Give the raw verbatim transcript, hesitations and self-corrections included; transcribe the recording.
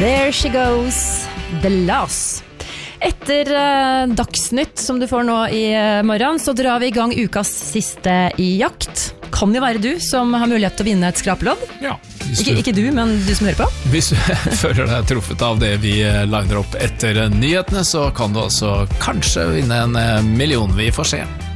There she goes, The Loss. Etter uh, Dagsnytt, som du får nå i uh, morgen, så drar vi i gang ukas siste i jakt. Kan det være du som har mulighet til å vinne et skrapelodd? Ja. Ikke, ikke du, men du som hører på? Hvis du føler deg truffet av det vi liner opp etter nyhetene, så kan du også kanskje vinne en million. Vi får se.